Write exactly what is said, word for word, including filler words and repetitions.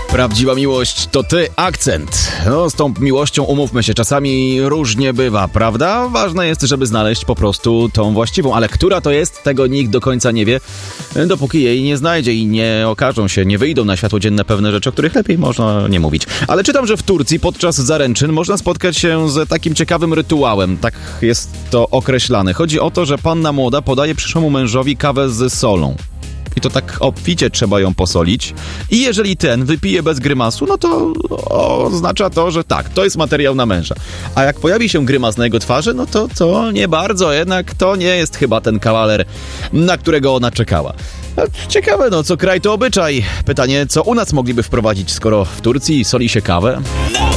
Prawdziwa miłość to ty, akcent. No, z tą miłością umówmy się, czasami różnie bywa, prawda? Ważne jest, żeby znaleźć po prostu tą właściwą, ale która to jest, tego nikt do końca nie wie, dopóki jej nie znajdzie i nie okażą się, nie wyjdą na światło dzienne pewne rzeczy, o których lepiej można nie mówić. Ale czytam, że w Turcji podczas zaręczyn można spotkać się z takim ciekawym rytuałem, tak jest to określane. Chodzi o to, że panna młoda podaje przyszłemu mężowi kawę z solą. I to tak obficie trzeba ją posolić. I jeżeli ten wypije bez grymasu, no to oznacza to, że tak, to jest materiał na męża. A jak pojawi się grymas na jego twarzy, no to to nie bardzo, jednak to nie jest chyba ten kawaler, na którego ona czekała. Ciekawe, no co kraj to obyczaj. Pytanie, co u nas mogliby wprowadzić, skoro w Turcji soli się kawę?